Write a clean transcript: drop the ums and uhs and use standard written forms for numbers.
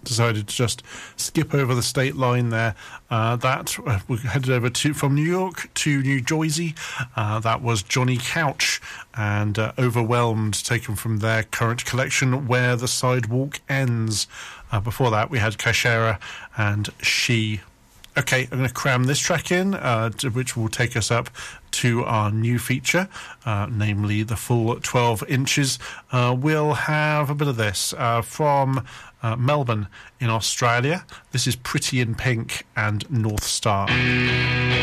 decided to just skip over the state line there. We headed over from New York to New Jersey. That was Johnny Couch and Overwhelmed, taken from their current collection, Where the Sidewalk Ends. Before that, we had Kashera and She. Okay, I'm going to cram this track in, which will take us up to our new feature, namely the full 12 inches. We'll have a bit of this from Melbourne in Australia. This is Pretty in Pink and North Star.